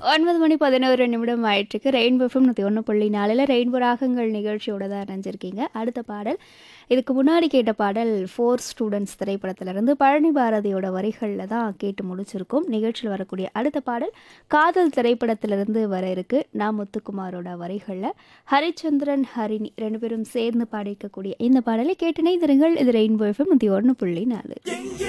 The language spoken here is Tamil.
9 மணி 11 நிமிடம் ஆயிட்டிருக்கு. ரெயின்போ எஃப்எம் 101.4ல ரெயின்போ ராகங்கள் நிகழ்ச்சியோட தான் இணைஞ்சிருக்கீங்க. அடுத்த பாடல், இதுக்கு முன்னாடி கேட்ட பாடல் 4 ஸ்டூடண்ட்ஸ் திரைப்படத்திலிருந்து பழனி பாரதியோட வரிகளில் தான் கேட்டு முடிச்சிருக்கோம். நிகழ்ச்சியில் வரக்கூடிய அடுத்த பாடல் காதல் திரைப்படத்திலிருந்து வர இருக்கு. நான் முத்துக்குமாரோட வரிகளில் ஹரிச்சந்திரன் ஹரிணி 2 பேரும் சேர்ந்து பாடிக்கக்கூடிய இந்த பாடலை கேட்டு இணைந்திருங்கள். இது ரெயின்போ எஃப்எம் 101.4.